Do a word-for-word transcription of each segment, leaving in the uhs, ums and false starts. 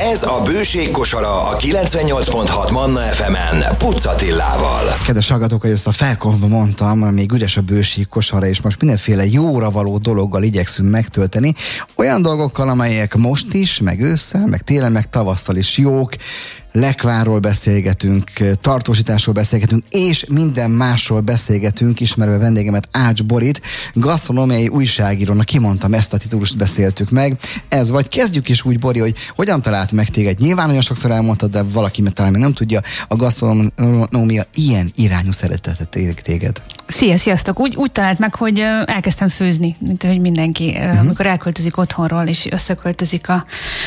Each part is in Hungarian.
Ez a Bőség kosara a kilencvennyolc pont hat Manna ef emen Pucz Attilával. Kedves hallgatók, hogy ezt a felkonfban mondtam, még üres a Bőség kosara, és most mindenféle jóra való dologgal igyekszünk megtölteni. Olyan dolgokkal, amelyek most is, meg ősszel, meg télen, meg tavasszal is jók. Lekvárról beszélgetünk, tartósításról beszélgetünk, és minden másról beszélgetünk, ismerve vendégemet, Ács Borit, gasztronómiai újságírónak, kimondtam, ezt a titulust beszéltük meg. Ez vagy kezdjük is úgy, Bori, hogy hogyan talált meg téged? Nyilván nagyon sokszor elmondtad, de valaki talán még nem tudja, a gasztronómia ilyen irányú szeretetet téged. Szia, sziasztok! Úgy, úgy talált meg, hogy elkezdtem főzni, mint hogy mindenki, uh-huh. amikor elköltözik otthonról, és összeköltözik a,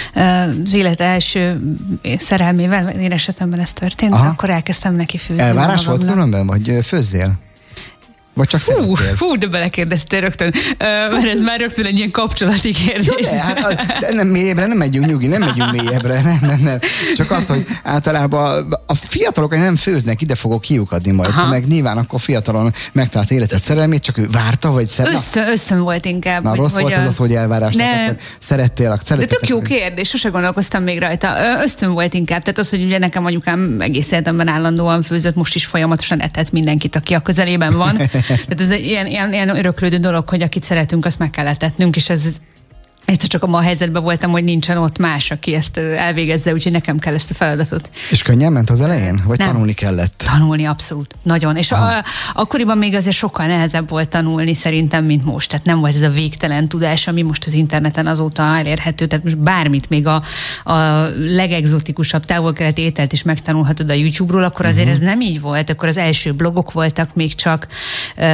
az élet első szerelmével, én esetemben ez történt, Aha. akkor elkezdtem neki főzni. Elvárás volt különben, vagy főzzél? Vagy csak hú, hú, de belekérdeztél rögtön, mert ez már rögtön egy ilyen kapcsolati kérdés. Jó, de, hát, de nem mélyebbre, nem megyünk nyugi, nem megyünk mélyebbre, nem, nem, nem. Csak az, hogy általában a fiatalok nem főznek, ide fogok kiukadni majd, Aha. meg nyilván akkor fiatalon megtalált életet, szerelmét, csak ő várta, vagy szeretett. Ösztön, ösztön volt inkább. Na, hogy, rossz hogy volt a... ez az, hogy elvárás. Nem. Szerettél, szerettél. De tök jó kérdés, sose gondolkoztam még rajta. Ösztön volt inkább, tehát az, hogy ugye nekem anyukám egész életemben állandóan főzött, most is folyamatosan etett mindenkit, aki a közelében van. Tehát ez egy ilyen Ilyen, ilyen öröklődő dolog, hogy akit szeretünk, azt meg kell etetnünk, és ez egyszer csak abban a helyzetben voltam, hogy nincsen ott más, aki ezt elvégezze, úgyhogy nekem kell ezt a feladatot. És könnyen ment az elején? Vagy Nem. tanulni kellett? Tanulni abszolút. Nagyon. És a, akkoriban még azért sokkal nehezebb volt tanulni szerintem, mint most. Tehát nem volt ez a végtelen tudás, ami most az interneten azóta elérhető. Tehát most bármit, még a, a legegzotikusabb távol-keleti ételt is megtanulhatod a YouTube-ról, akkor azért uh-huh. ez nem így volt. Akkor az első blogok voltak, még csak uh,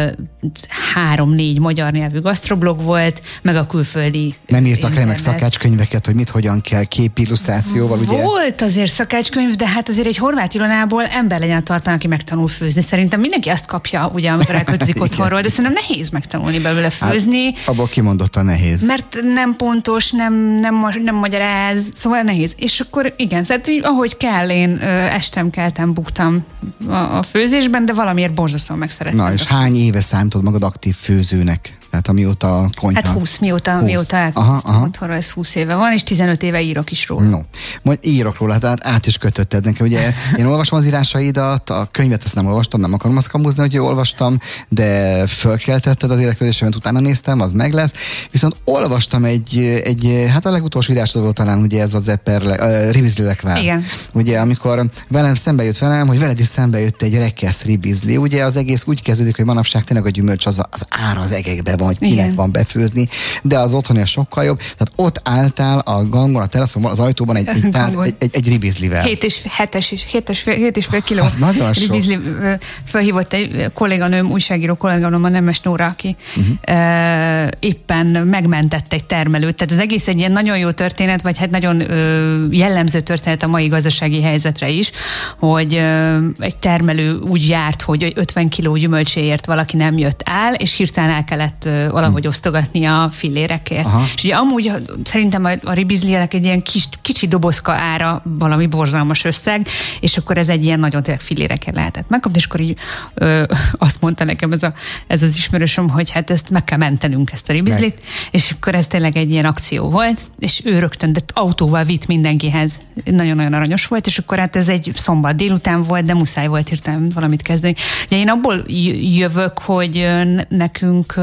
három-négy magyar nyelvű gasztroblog volt, meg a külföldi Nem írtak remek szakácskönyveket, hogy mit, hogyan kell képillusztrációval, ugye? Volt azért szakácskönyv, de hát azért egy horvát ironából ember legyen a talpán, aki megtanul főzni. Szerintem mindenki azt kapja, ugye, amikor elköltözik otthonról, de szerintem nehéz megtanulni belőle főzni. Hát, abból kimondottan nehéz. Mert nem pontos, nem, nem, nem magyaráz, szóval nehéz. És akkor igen, tehát ahogy kell, én estem, keltem, buktam a, a főzésben, de valamiért borzasztóan megszerettem. Na, és hány éve számítod magad aktív főzőnek? Tehát amióta a konyha... Hát húsz, mióta, húsz. mióta elkezdtem otthonról, ez húsz éve van, és tizenöt éve írok is róla. No, majd írok róla, tehát át is kötötted nekem. Ugye én olvasom az írásaidat, a könyvet ezt nem olvastam, nem akarom azt kamuzni, hogy olvastam, de fölkeltetted az érdeklődésemet, utána néztem, az meg lesz. Viszont olvastam egy, egy hát a legutolsó írásod volt talán, ugye ez az Eper, uh, ribizli lekvár. Igen. Ugye amikor velem szembe jött velem, hogy veled is szembe jött egy rekesz ribizli. Ugye az egész úgy kezdődik, hogy manapság tényleg a gyümölcs az, az ára az egekbe van, hogy kinek Igen. van befőzni, de az otthoni sokkal jobb. Tehát ott álltál a gangon, a teraszon, az ajtóban egy, egy, pár, egy, egy, egy ribizlivel. Hét és hetes is, hét és fél, hét és fél kiló ribizli. Felhívott egy kolléganőm, újságíró kolléganőm, a Nemes Nóra, aki uh-huh. e, éppen megmentett egy termelőt. Tehát az egész egy ilyen nagyon jó történet, vagy hát nagyon ö, jellemző történet a mai gazdasági helyzetre is, hogy ö, egy termelő úgy járt, hogy ötven kiló gyümölcséért valaki nem jött el, és hirtelen el kellett ö, valahogy osztogatni a fillérekért. Aha. És ugye amúgy szerintem a, a ribizlinek egy ilyen kis, kicsi dobozka ára valami borzalmas összeg, és akkor ez egy ilyen nagyon tényleg fillérekért lehetett megkapni, és akkor így ö, azt mondta nekem ez, a, ez az ismerősöm, hogy hát ezt meg kell mentenünk, ezt a ribizlit, meg. És akkor ez tényleg egy ilyen akció volt, és ő rögtön, de autóval vitt mindenkihez. Nagyon-nagyon aranyos volt, és akkor hát ez egy szombat délután volt, de muszáj volt hirtelen valamit kezdeni. De én abból jövök, hogy nekünk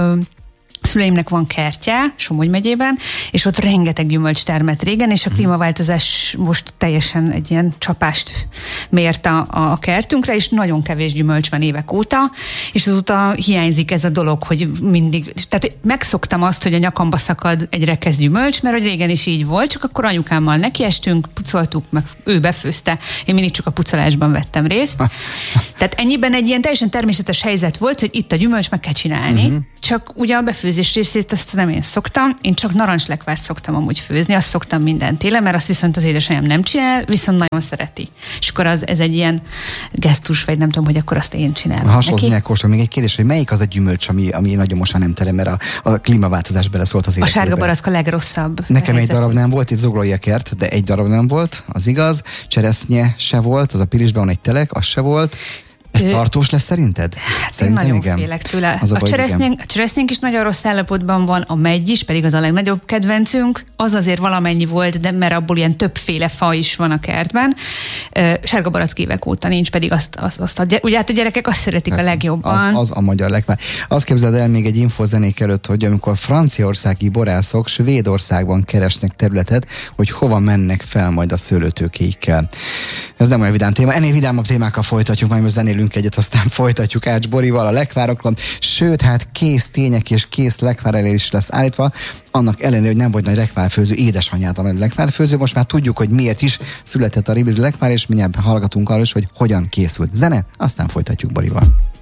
szüleimnek van kertje Somogy megyében, és ott rengeteg gyümölcs termett régen, és a klímaváltozás most teljesen egy ilyen csapást mért a, a kertünkre, és nagyon kevés gyümölcs van évek óta, és azóta hiányzik ez a dolog, hogy mindig, tehát megszoktam azt, hogy a nyakamba szakad egy rekesz gyümölcs, mert hogy régen is így volt, csak akkor anyukámmal nekiestünk, pucoltuk, meg ő befőzte, én mindig csak a pucolásban vettem részt. Tehát ennyiben egy ilyen teljesen természetes helyzet volt, hogy itt a gyümölcs meg kell csinálni, uh-huh. csak ugye a befőzés részét azt nem én szoktam, én csak narancslekvárt szoktam amúgy főzni, azt szoktam minden télen, mert azt viszont az édesanyám nem csinál, viszont nagyon szereti. És akkor az, ez egy ilyen gesztus, vagy nem tudom, hogy akkor azt én csinálom. Hasonló nyelkósról még egy kérdés, hogy melyik az a gyümölcs, ami, ami nagyon most már nem terem, mert a, a klímaváltozás beleszólt az életébe. A sárga barack a legrosszabb. Nekem egy darab nem volt, itt Zuglói a kert, de egy darab nem volt, az igaz. Cseresznye se volt, az a Pilisben van egy telek, az se volt. Ez tartós lesz szerinted? Hát Szerintem én nagyon igen. félek tőle. A, a, cseresznyénk, a cseresznyénk is nagyon rossz állapotban van, a megy is, pedig az a legnagyobb kedvencünk. Az azért valamennyi volt, de mert abból ilyen többféle fa is van a kertben. Sárga barack évek óta nincs, pedig azt, azt, azt a, ugye hát a gyerekek azt szeretik Persze, a legjobban. Az, az a magyar lekvár. Azt képzeld el még egy infozenék előtt, hogy amikor franciaországi borászok Svédországban keresnek területet, hogy hova mennek fel majd a szőlőtőkéikkel. Ez nem olyan vidám téma. Ennél vidámabb témákkal folytatjuk, majd most zenélünk egyet, aztán folytatjuk Ács Borival a lekvárokról. Sőt, hát kész tények és kész lekvár elé is lesz állítva. Annak ellenére, hogy nem volt nagy lekvárfőző, édesanyját a nagy lekvárfőző. Most már tudjuk, hogy miért is született a ribizli lekvár, és mindjárt hallgatunk arról is, hogy hogyan készült. Zene, aztán folytatjuk Borival.